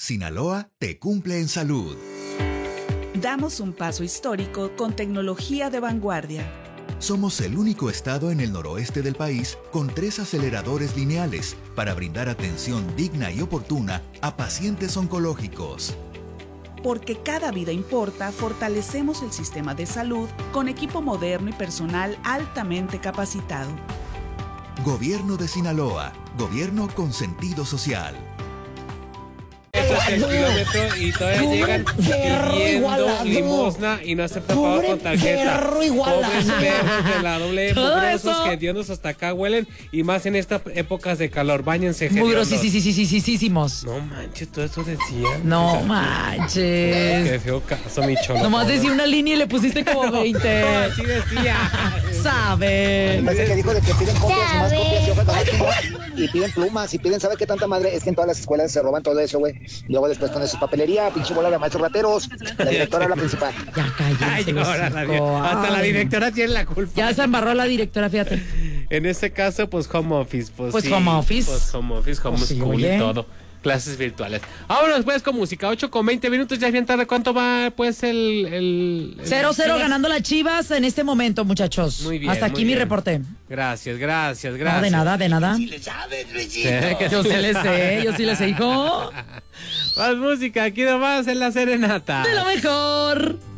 Sinaloa te cumple en salud. Damos un paso histórico con tecnología de vanguardia. Somos el único estado en el noroeste del país con 3 aceleradores lineales para brindar atención digna y oportuna a pacientes oncológicos. Porque cada vida importa, fortalecemos el sistema de salud con equipo moderno y personal altamente capacitado. Gobierno de Sinaloa. Gobierno con sentido social. Eso es el kilómetro y todavía llegan pidiendo limosna y no aceptan pago con tarjeta. Pobres perros de la doble mugrosos que hediondos hasta acá huelen y más en estas épocas de calor. Báñense, hediondos. Mugrosísimos. No manches, todo eso decían. No manches. Qué feo caso, mi cholo. Nomás decía una línea y le pusiste como 20. No, así decía. ¿Sabe? Parece que dijo de que piden copias y más copias y hojas de máquina, y piden plumas y piden, ¿sabe qué tanta madre? Es que en todas las escuelas se roban todo eso, güey. Luego después con su papelería, pinche bola de maestros rateros. La directora es la principal. Ya cállense. Ay, ahora hasta la directora tiene la culpa. Ya se embarró la directora, fíjate. En este caso, pues home office. Pues sí, home office. Pues home office, homeschool sí, y todo. Clases virtuales. Vámonos pues con música. 8:20, ya es bien tarde. ¿Cuánto va pues el 0-0 ganando las Chivas en este momento, muchachos. Muy bien. Hasta aquí mi reporte. Gracias. No, de nada. Si le sabes, Luisito. Yo sí le sé, hijo. Más música, aquí nomás en La Serenata. De lo mejor.